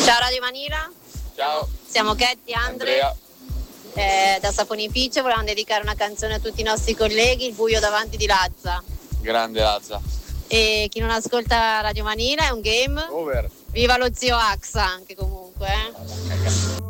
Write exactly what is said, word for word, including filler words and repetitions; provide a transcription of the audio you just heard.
Ciao Radio Manila. Ciao. Siamo Ketty, Andre. Andrea. Eh, da Saponificio volevamo dedicare una canzone a tutti i nostri colleghi, Il buio davanti di Lazza. Grande Lazza. E chi non ascolta Radio Manila è un game. Over. Viva lo zio Axa anche comunque. Eh.